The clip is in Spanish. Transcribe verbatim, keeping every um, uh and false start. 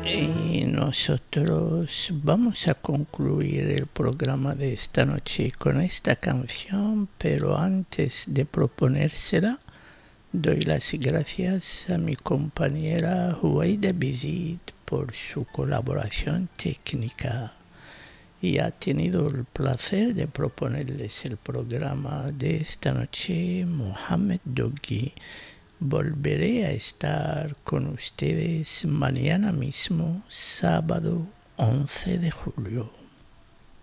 Y nosotros vamos a concluir el programa de esta noche con esta canción, pero antes de proponérsela, doy las gracias a mi compañera Huwaida Bizid por su colaboración técnica y ha tenido el placer de proponerles el programa de esta noche Mohamed Dogui. Volveré a estar con ustedes mañana mismo, sábado once de julio.